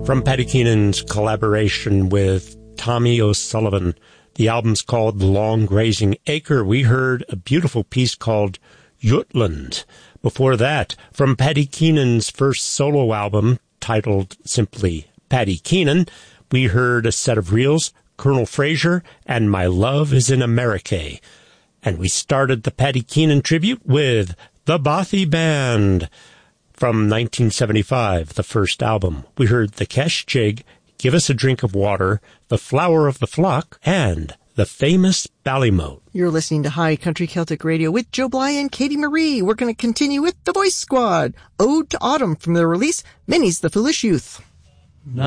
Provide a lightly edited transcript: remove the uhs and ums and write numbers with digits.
From Paddy Keenan's collaboration with Tommy O'Sullivan, the album's called The Long Grazing Acre. We heard a beautiful piece called Jutland. Before that, from Paddy Keenan's first solo album, titled simply Paddy Keenan, we heard a set of reels, Colonel Fraser and My Love is in America. And we started the Paddy Keenan tribute with the Bothy Band. From 1975, the first album, we heard the Kesh Jig, Give Us a Drink of Water, The Flower of the Flock, and the famous Ballymote. You're listening to High Country Celtic Radio with Joe Bly and Katie Marie. We're going to continue with the Voice Squad, Ode to Autumn from their release, Minnie's the Foolish Youth.